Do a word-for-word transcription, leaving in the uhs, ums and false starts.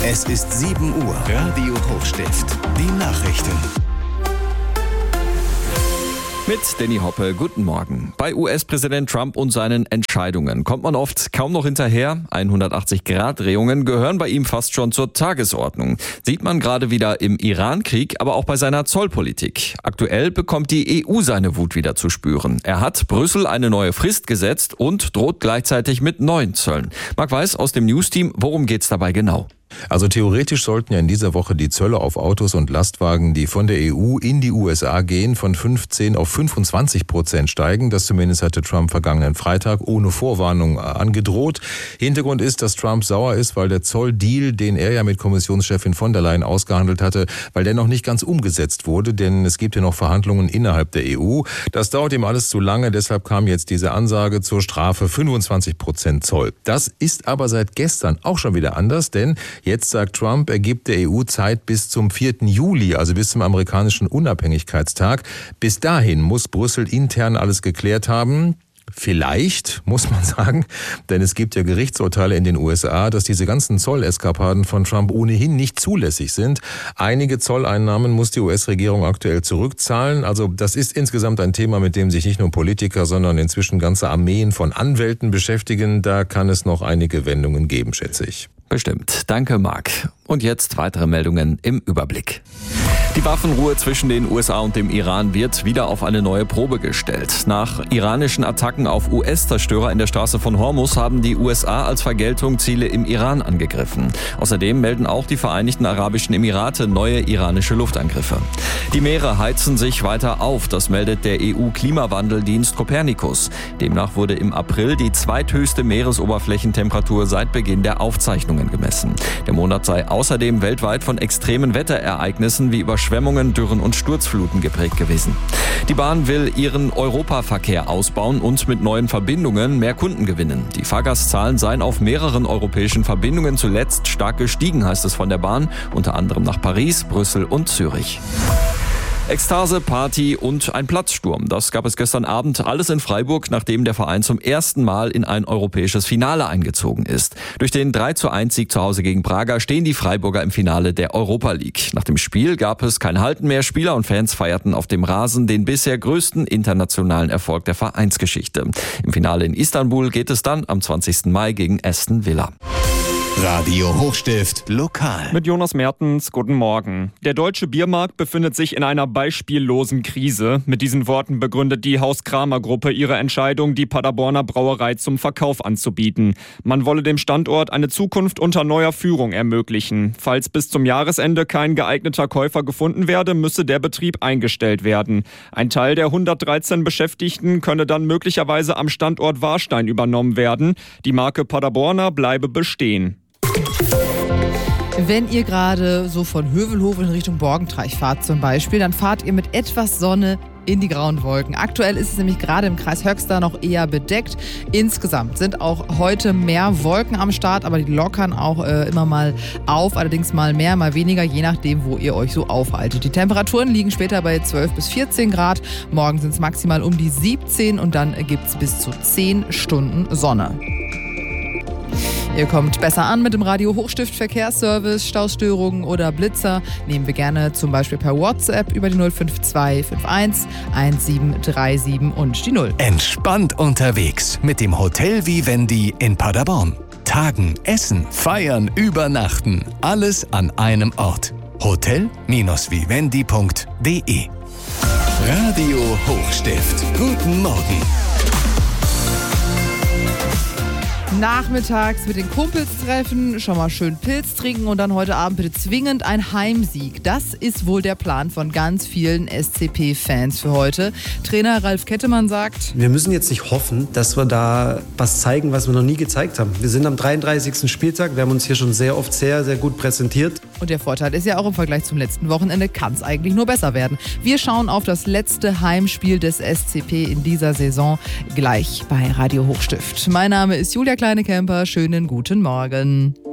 Es ist sieben Uhr. Radio Hochstift. Die Nachrichten. Mit Danny Hoppe, guten Morgen. Bei U S-Präsident Trump und seinen Entscheidungen kommt man oft kaum noch hinterher. hundertachtzig-Grad-Drehungen gehören bei ihm fast schon zur Tagesordnung. Sieht man gerade wieder im Iran-Krieg, aber auch bei seiner Zollpolitik. Aktuell bekommt die E U seine Wut wieder zu spüren. Er hat Brüssel eine neue Frist gesetzt und droht gleichzeitig mit neuen Zöllen. Marc Weiß aus dem News-Team, worum geht's dabei genau? Also theoretisch sollten ja in dieser Woche die Zölle auf Autos und Lastwagen, die von der E U in die U S A gehen, von fünfzehn auf fünfundzwanzig Prozent steigen. Das zumindest hatte Trump vergangenen Freitag ohne Vorwarnung angedroht. Hintergrund ist, dass Trump sauer ist, weil der Zolldeal, den er ja mit Kommissionschefin von der Leyen ausgehandelt hatte, weil der noch nicht ganz umgesetzt wurde, denn es gibt ja noch Verhandlungen innerhalb der E U. Das dauert ihm alles zu lange, deshalb kam jetzt diese Ansage zur Strafe fünfundzwanzig Prozent Zoll. Das ist aber seit gestern auch schon wieder anders, denn jetzt sagt Trump, er gibt der E U Zeit bis zum vierten Juli, also bis zum amerikanischen Unabhängigkeitstag. Bis dahin muss Brüssel intern alles geklärt haben. Vielleicht, muss man sagen, denn es gibt ja Gerichtsurteile in den U S A, dass diese ganzen Zolleskapaden von Trump ohnehin nicht zulässig sind. Einige Zolleinnahmen muss die U S-Regierung aktuell zurückzahlen. Also das ist insgesamt ein Thema, mit dem sich nicht nur Politiker, sondern inzwischen ganze Armeen von Anwälten beschäftigen. Da kann es noch einige Wendungen geben, schätze ich. Bestimmt. Danke, Marc. Und jetzt weitere Meldungen im Überblick. Die Waffenruhe zwischen den U S A und dem Iran wird wieder auf eine neue Probe gestellt. Nach iranischen Attacken auf U S-Zerstörer in der Straße von Hormuz haben die U S A als Vergeltung Ziele im Iran angegriffen. Außerdem melden auch die Vereinigten Arabischen Emirate neue iranische Luftangriffe. Die Meere heizen sich weiter auf, das meldet der E U-Klimawandeldienst Copernicus. Demnach wurde im April die zweithöchste Meeresoberflächentemperatur seit Beginn der Aufzeichnungen gemessen. Der Monat sei außerdem weltweit von extremen Wetterereignissen wie Überschwemmungen, Dürren und Sturzfluten geprägt gewesen. Die Bahn will ihren Europaverkehr ausbauen und mit neuen Verbindungen mehr Kunden gewinnen. Die Fahrgastzahlen seien auf mehreren europäischen Verbindungen zuletzt stark gestiegen, heißt es von der Bahn, unter anderem nach Paris, Brüssel und Zürich. Ekstase, Party und ein Platzsturm. Das gab es gestern Abend alles in Freiburg, nachdem der Verein zum ersten Mal in ein europäisches Finale eingezogen ist. Durch den drei zu eins Sieg zu Hause gegen Braga stehen die Freiburger im Finale der Europa League. Nach dem Spiel gab es kein Halten mehr. Spieler und Fans feierten auf dem Rasen den bisher größten internationalen Erfolg der Vereinsgeschichte. Im Finale in Istanbul geht es dann am zwanzigsten Mai gegen Aston Villa. Radio Hochstift lokal. Mit Jonas Mertens, guten Morgen. Der deutsche Biermarkt befindet sich in einer beispiellosen Krise. Mit diesen Worten begründet die Haus-Kramer-Gruppe ihre Entscheidung, die Paderborner Brauerei zum Verkauf anzubieten. Man wolle dem Standort eine Zukunft unter neuer Führung ermöglichen. Falls bis zum Jahresende kein geeigneter Käufer gefunden werde, müsse der Betrieb eingestellt werden. Ein Teil der hundertdreizehn Beschäftigten könne dann möglicherweise am Standort Warstein übernommen werden. Die Marke Paderborner bleibe bestehen. Wenn ihr gerade so von Hövelhof in Richtung Borgenteich fahrt zum Beispiel, dann fahrt ihr mit etwas Sonne in die grauen Wolken. Aktuell ist es nämlich gerade im Kreis Höxter noch eher bedeckt. Insgesamt sind auch heute mehr Wolken am Start, aber die lockern auch äh, immer mal auf. Allerdings mal mehr, mal weniger, je nachdem, wo ihr euch so aufhaltet. Die Temperaturen liegen später bei zwölf bis vierzehn Grad. Morgen sind es maximal um die siebzehn und dann gibt es bis zu zehn Stunden Sonne. Ihr kommt besser an mit dem Radio Hochstift Verkehrsservice, Staustörungen oder Blitzer. Nehmen wir gerne zum Beispiel per WhatsApp über die null fünf zwei fünf eins eins sieben drei sieben und die null. Entspannt unterwegs mit dem Hotel Vivendi in Paderborn. Tagen, essen, feiern, übernachten. Alles an einem Ort. hotel Vivendi punkt de. Radio Hochstift. Guten Morgen. Nachmittags mit den Kumpels treffen, schon mal schön Pilz trinken und dann heute Abend bitte zwingend ein Heimsieg. Das ist wohl der Plan von ganz vielen S C P-Fans für heute. Trainer Ralf Kettemann sagt: Wir müssen jetzt nicht hoffen, dass wir da was zeigen, was wir noch nie gezeigt haben. Wir sind am dreiunddreißigsten Spieltag, wir haben uns hier schon sehr oft sehr, sehr gut präsentiert. Und der Vorteil ist ja auch, im Vergleich zum letzten Wochenende kann es eigentlich nur besser werden. Wir schauen auf das letzte Heimspiel des S C P in dieser Saison gleich bei Radio Hochstift. Mein Name ist Julia Kleine-Kemper. Schönen guten Morgen.